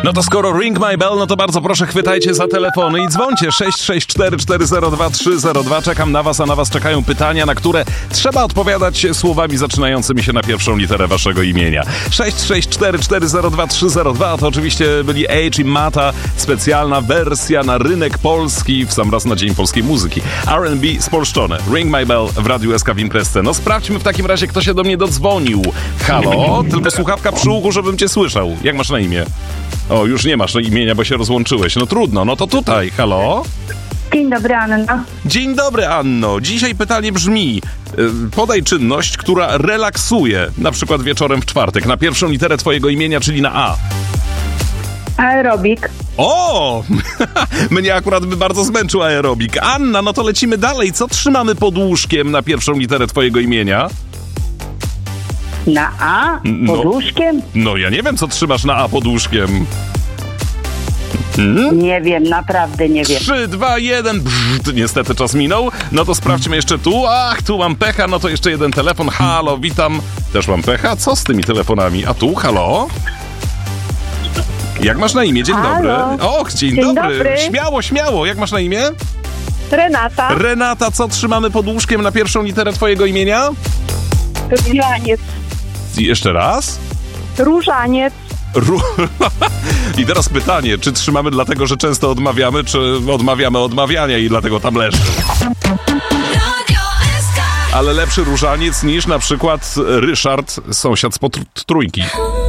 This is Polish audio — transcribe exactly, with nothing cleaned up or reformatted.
No to skoro Ring My Bell, no to bardzo proszę, chwytajcie za telefony i dzwońcie sześć sześć cztery cztery zero dwa trzy zero dwa. Czekam na was, a na was czekają pytania, na które trzeba odpowiadać słowami zaczynającymi się na pierwszą literę waszego imienia. sześć sześć cztery cztery zero dwa trzy zero dwa to oczywiście byli Age i Mata, specjalna wersja na rynek polski w sam raz na Dzień Polskiej Muzyki. R and B spolszczone. Ring My Bell w Radiu S K w imprezce. No sprawdźmy w takim razie, kto się do mnie dodzwonił. Halo? Tylko słuchawka przy uchu, żebym cię słyszał. Jak masz na imię? O, już nie masz imienia, bo się rozłączyłeś. No trudno, no to tutaj. Halo? Dzień dobry, Anna. Dzień dobry, Anno. Dzisiaj pytanie brzmi. Yy, podaj czynność, która relaksuje, na przykład wieczorem w czwartek, na pierwszą literę twojego imienia, czyli na A. Aerobik. O! Mnie akurat by bardzo zmęczył aerobik. Anna, no to lecimy dalej. Co trzymamy pod łóżkiem na pierwszą literę twojego imienia? Na A? Pod No. łóżkiem? No ja nie wiem, co trzymasz na A pod łóżkiem. Hmm? Nie wiem, naprawdę nie wiem. trzy, dwa, jeden. Brrr, niestety czas minął. No to sprawdźmy jeszcze tu. Ach, tu mam pecha. No to jeszcze jeden telefon. Halo, witam. Też mam pecha? Co z tymi telefonami? A tu, halo? Jak masz na imię? Dzień Halo. dobry. Och, dzień, Dzień dobry. dobry. Śmiało, śmiało. Jak masz na imię? Renata. Renata, co trzymamy pod łóżkiem na pierwszą literę twojego imienia? Różaniec. Jeszcze raz? Różaniec. Ru- I teraz pytanie, czy trzymamy dlatego, że często odmawiamy, czy odmawiamy odmawiania i dlatego tam leży? Ale lepszy różaniec niż na przykład Ryszard, sąsiad z pod trójki.